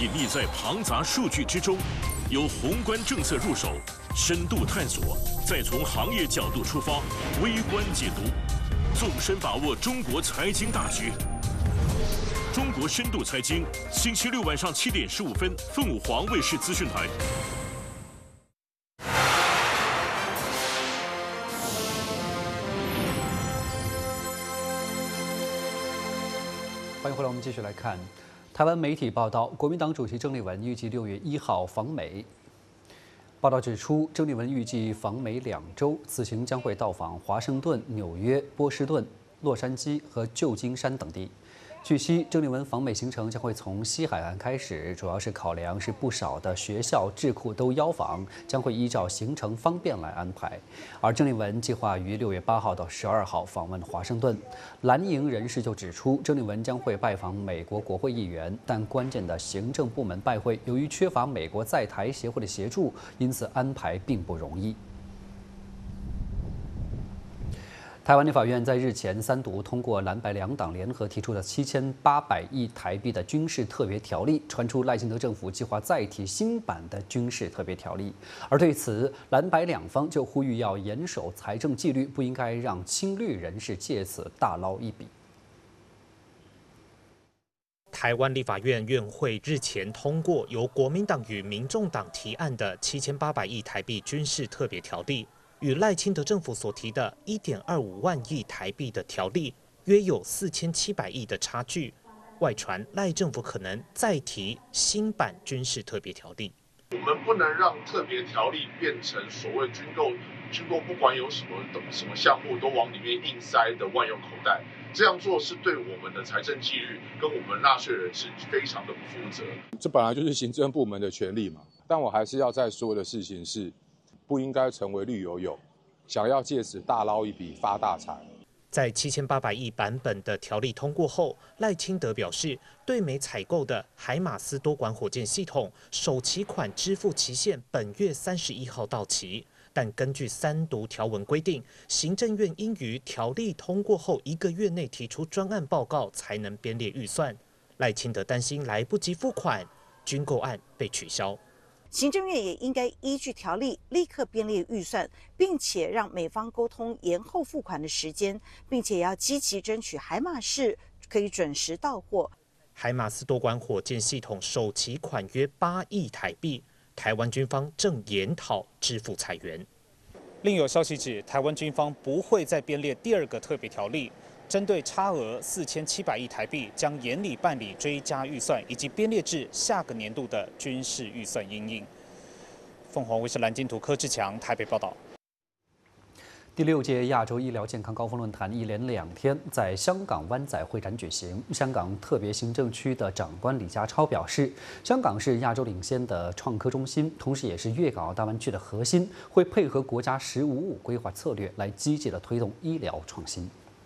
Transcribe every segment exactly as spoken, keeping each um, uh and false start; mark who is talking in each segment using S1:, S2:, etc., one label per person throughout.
S1: 隐匿在庞杂数据之中，由宏观政策入手，深度探索，再从行业角度出发，微观解读，纵深把握中国财经大局。中国深度财经，星期六晚上七点十五分，凤凰卫视资讯台。
S2: 欢迎回来，我们继续来看。台湾媒体报道，国民党主席郑丽文预计六月一号访美。报道指出，郑丽文预计访美两周，此行将会到访华盛顿、纽约、波士顿、洛杉矶和旧金山等地。据悉，郑丽文访美行程将会从西海岸开始，主要是考量是不少的学校、智库都邀访，将会依照行程方便来安排。而郑丽文计划于六月八号到十二号访问华盛顿。蓝营人士就指出，郑丽文将会拜访美国国会议员，但关键的行政部门拜会由于缺乏美国在台协会的协助，因此安排并不容易。台湾立法院在日前三读通过蓝白两党联合提出的七千八百亿台币的军事特别条例，传出赖清德政府计划再提新版的军事特别条例。而对此，蓝白两方就呼吁要严守财政纪律，不应该让亲绿人士借此大捞一笔。
S3: 台湾立法院院会日前通过由国民党与民众党提案的七千八百亿台币军事特别条例。与赖清德政府所提的 一点二五万亿台币的条例，约有四千七百亿的差距。外传赖政府可能再提新版军事特别条例。
S4: 我们不能让特别条例变成所谓军购，军购不管有什么什么项目都往里面硬塞的万用口袋。这样做是对我们的财政纪律跟我们纳税人是非常的不负责。
S5: 这本来就是行政部门的权利嘛，但我还是要再说的事情是。不应该成为绿油油，想要借此大捞一笔发大财。
S3: 在七千八百亿版本的条例通过后，赖清德表示，对美采购的海马斯多管火箭系统首期款支付期限本月三十一号到期，但根据三读条文规定，行政院应于条例通过后一个月内提出专案报告，才能编列预算。赖清德担心来不及付款，军购案被取消。
S6: 行政院也应该依据条例立刻编列预算，并且让美方沟通延后付款的时间，并且要积极争取海马式可以准时到货。
S3: 海马斯多管火箭系统首期款约八亿台币，台湾军方正研讨支付裁员。
S7: 另有消息指，台湾军方不会再编列第二个特别条例。针对差额四千七百亿台币，将严厉办理追加预算，以及编列至下个年度的军事预算因应。凤凰卫视蓝金图柯志强台北报道。
S2: 第六届亚洲医疗健康高峰论坛一连两天在香港湾仔会展举行。香港特别行政区的长官李家超表示，香港是亚洲领先的创科中心，同时也是粤港澳大湾区的核心，会配合国家“十五五”规划策略来积极的推动医疗创新。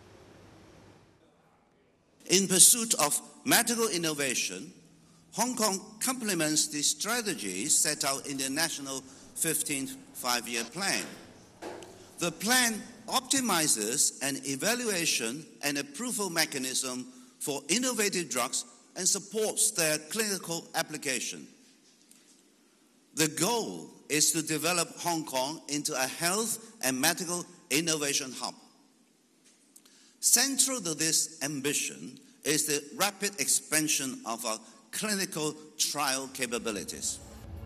S8: In pursuit of medical innovation, Hong Kong complements the strategies set out in the National fifteenth Five-Year Plan. The plan optimizes an evaluation and approval mechanism for innovative drugs and supports their clinical application. The goal is to develop Hong Kong into a health and medical innovation hub. Central to this ambition is the rapid expansion of our clinical trial capabilities.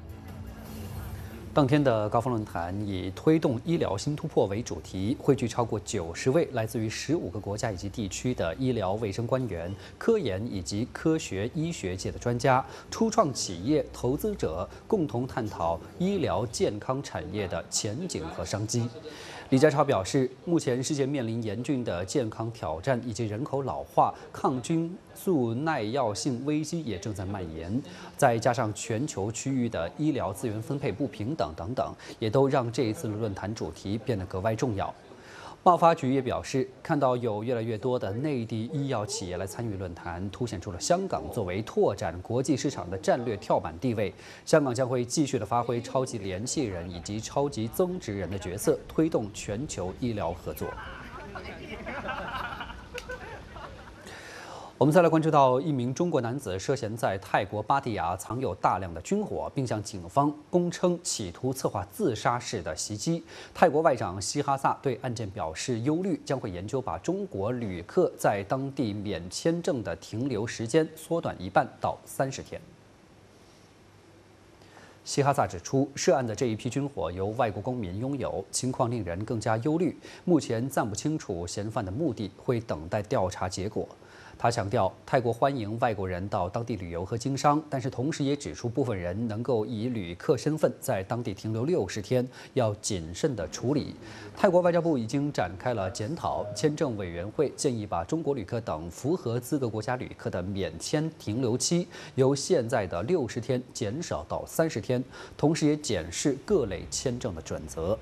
S2: 当天的高峰论坛以推动医疗新突破为主题，汇聚超过九十位来自于十五个国家以及地区的医疗卫生官员、科研以及科学医学界的专家、初创企业、投资者，共同探讨医疗健康产业的前景和商机。李家超表示，目前世界面临严峻的健康挑战，以及人口老化、抗菌素耐药性危机也正在蔓延，再加上全球区域的医疗资源分配不平等等等，也都让这一次的论坛主题变得格外重要。贸发局也表示，看到有越来越多的内地医药企业来参与论坛，凸显出了香港作为拓展国际市场的战略跳板地位。香港将会继续的发挥超级联系人以及超级增值人的角色，推动全球医疗合作。 我们再来关注到一名中国男子涉嫌在泰国芭提雅藏有大量的军火，并向警方供称企图策划自杀式的袭击。泰国外长希哈萨对案件表示忧虑，将会研究把中国旅客在当地免签证的停留时间缩短一半到三十天。希哈萨指出，涉案的这一批军火由外国公民拥有，情况令人更加忧虑。目前暂不清楚嫌犯的目的，会等待调查结果。他强调，泰国欢迎外国人到当地旅游和经商，但是同时也指出，部分人能够以旅客身份在当地停留六十天，要谨慎地处理。泰国外交部已经展开了检讨，签证委员会建议把中国旅客等符合资格国家旅客的免签停留期由现在的六十天减少到三十天，同时也检视各类签证的准则。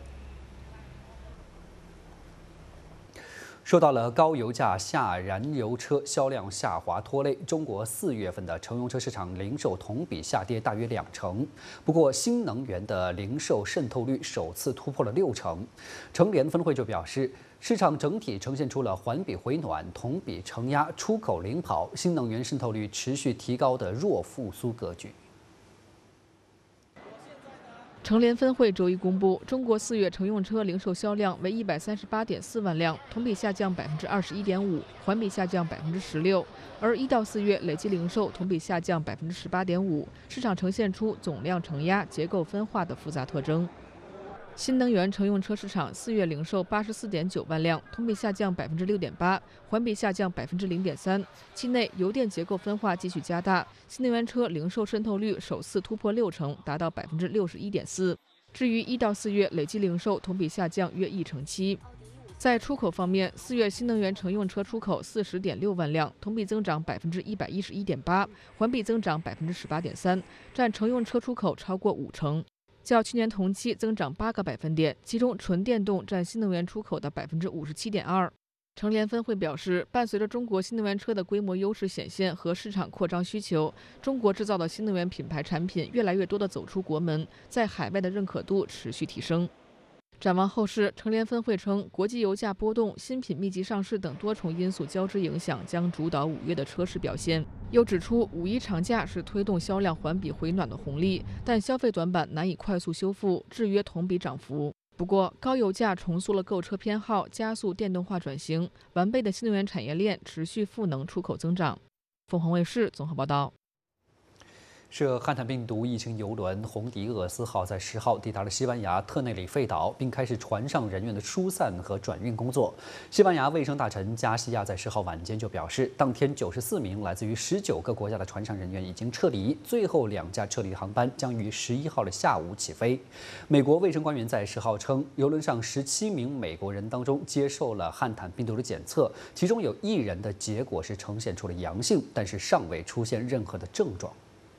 S2: 受到了高油价下燃油车销量下滑拖累，中国四月份的乘用车市场零售同比下跌大约两成。不过，新能源的零售渗透率首次突破了六成。乘联分会就表示，市场整体呈现出了环比回暖、同比承压、出口领跑、新能源渗透率持续提高的弱复苏格局。
S9: 乘联分会周一公布，中国四月乘用车零售销量为一百三十八点四万辆，同比下降百分之二十一点五，环比下降百分之十六。而一到四月累计零售同比下降百分之十八点五，市场呈现出总量承压、结构分化的复杂特征。新能源乘用车市场四月零售八十四点九万辆，同比下降百分之六点八，环比下降百分之零点三。期内油电结构分化继续加大，新能源车零售渗透率首次突破六成，达到百分之六十一点四。至于一到四月累计零售同比下降约一成七。在出口方面，四月新能源乘用车出口四十点六万辆，同比增长百分之一百一十一点八，环比增长百分之十八点三，占乘用车出口超过五成。较去年同期增长八个百分点，其中纯电动占新能源出口的百分之五十七点二。乘联分会表示，伴随着中国新能源车的规模优势显现和市场扩张需求，中国制造的新能源品牌产品越来越多地走出国门，在海外的认可度持续提升。展望后市，乘联分会称，国际油价波动、新品密集上市等多重因素交织影响，将主导五月的车市表现。又指出，五一长假是推动销量环比回暖的红利，但消费短板难以快速修复，制约同比涨幅。不过，高油价重塑了购车偏好，加速电动化转型，完备的新能源产业链持续赋能出口增长。凤凰卫视综合报道。
S2: 涉汉坦病毒疫情邮轮红迪厄斯号在十号抵达了西班牙特内里费岛，并开始船上人员的疏散和转运工作。西班牙卫生大臣加西亚在十号晚间就表示，当天九十四名来自于十九个国家的船上人员已经撤离，最后两架撤离航班将于十一号的下午起飞。美国卫生官员在十号称，邮轮上十七名美国人当中接受了汉坦病毒的检测，其中有一人的结果是呈现出了阳性，但是尚未出现任何的症状。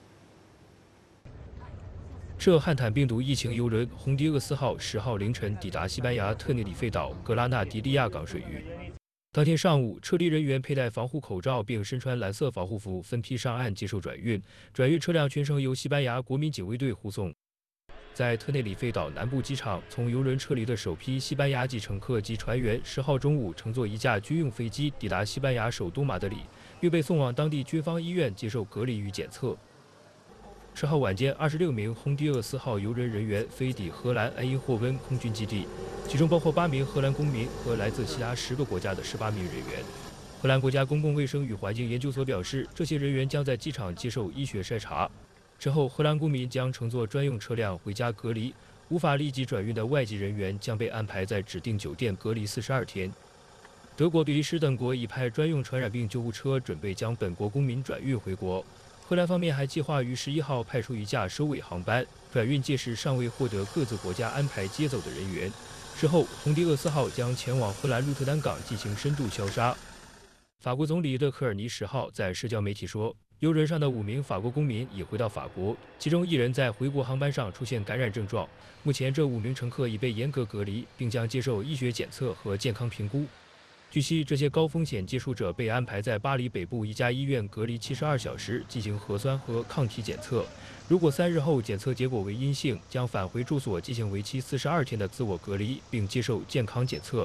S10: 涉汉坦病毒疫情邮轮红迪厄斯号十号凌晨抵达西班牙特内里费岛格拉纳迪利亚港水域。当天上午，撤离人员佩戴防护口罩并身穿蓝色防护服，分批上岸接受转运。转运车辆全程由西班牙国民警卫队护送。在特内里费岛南部机场，从邮轮撤离的首批西班牙籍乘客及船员，十号中午乘坐一架军用飞机抵达西班牙首都马德里，并被送往当地军方医院接受隔离与检测。十号晚间，二十六名红迪厄斯号邮轮人员飞抵荷兰埃因霍温空军基地，其中包括八名荷兰公民和来自其他十个国家的十八名人员。荷兰国家公共卫生与环境研究所表示，这些人员将在机场接受医学筛查。之后，荷兰公民将乘坐专用车辆回家隔离，无法立即转运的外籍人员将被安排在指定酒店隔离四十二天。德国、比利时等国已派专用传染病救护车，准备将本国公民转运回国。荷兰方面还计划于十一号派出一架收尾航班，转运届时尚未获得各自国家安排接走的人员。之后，红迪厄斯号将前往荷兰鹿特丹港进行深度消杀。法国总理勒克尔尼十号在社交媒体说，邮轮上的五名法国公民已回到法国，其中一人在回国航班上出现感染症状。目前，这五名乘客已被严格隔离，并将接受医学检测和健康评估。据悉，这些高风险接触者被安排在巴黎北部一家医院隔离七十二小时，进行核酸和抗体检测。如果三日后检测结果为阴性，将返回住所进行为期四十二天的自我隔离，并接受健康检测。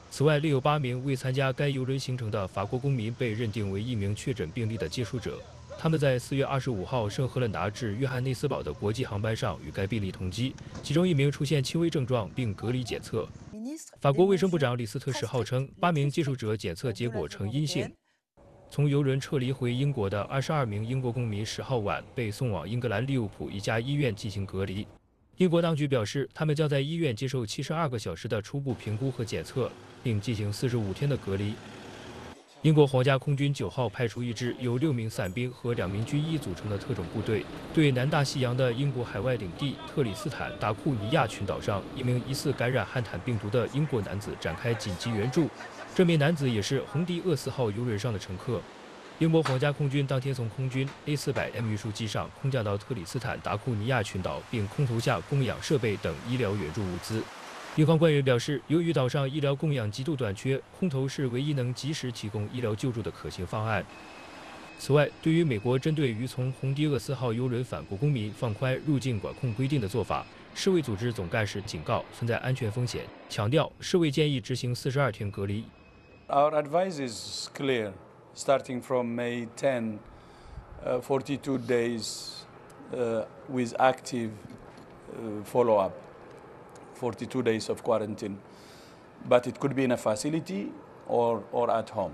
S10: 此外，另有八名未参加该邮轮行程的法国公民被认定为一名确诊病例的接触者。他们在四月二十五号圣赫勒拿至约翰内斯堡的国际航班上与该病例同机，其中一名出现轻微症状并隔离检测。法国卫生部长李斯特什号称，八名接触者检测结果呈阴性。从邮轮撤离回英国的二十二名英国公民十号晚被送往英格兰利物浦一家医院进行隔离。英国当局表示，他们将在医院接受七十二个小时的初步评估和检测，并进行四十五天的隔离。英国皇家空军九号派出一支由六名伞兵和两名军医组成的特种部队，对南大西洋的英国海外领地特里斯坦达库尼亚群岛上一名疑似感染汉坦病毒的英国男子展开紧急援助。这名男子也是红迪厄斯号邮轮上的乘客。英国皇家空军当天从空军 A 四百 M 运输机上空降到特里斯坦达库尼亚群岛，并空投下供氧设备等医疗援助物资。英方官员表示，由于岛上医疗供氧极度短缺，空投是唯一能及时提供医疗救助的可行方案。此外，对于美国针对于从红迪厄斯号邮轮返国公民放宽入境管控规定的做法，世卫组织总干事警告存在安全风险，强调世卫建议执行四十二天隔离。
S11: Our advice is clear, starting from May tenth, uh, forty-two days uh, with active uh, follow-up. forty-two days of quarantine, but it could be in a facility or, or at home.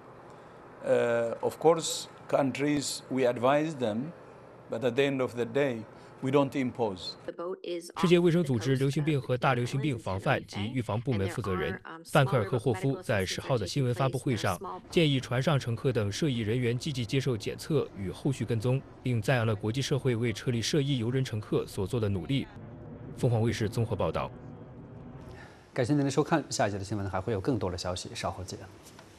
S11: Uh, of course, countries, we advise them, but at the end of the day, we don't impose.
S10: 世界卫生组织流行病和大流行病防范及预防部门负责人范克尔科霍夫在十号的新闻发布会上建议船上乘客等涉疫人员积极接受检测与后续跟踪，并赞扬了国际社会为撤离涉疫邮轮乘客所做的努力。凤凰卫视综合报道。
S2: 感谢您的收看，下一节的新闻还会有更多的消息，稍后见。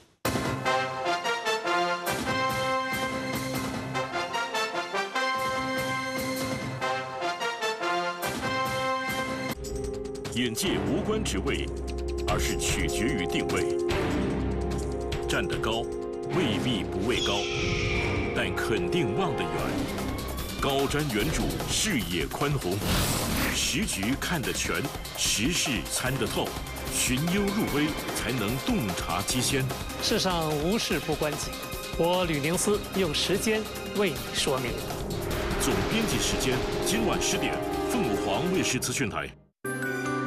S1: 眼界无关职位，而是取决于定位。站得高，未必不畏高，但肯定望得远。高瞻远瞩，视野宽宏，时局看得全，时事参得透，寻幽入微，才能洞察机先。
S12: 世上无事不关己，我吕宁思用时间为你说明。
S1: 总编辑时间，今晚十点，凤凰卫视资讯台。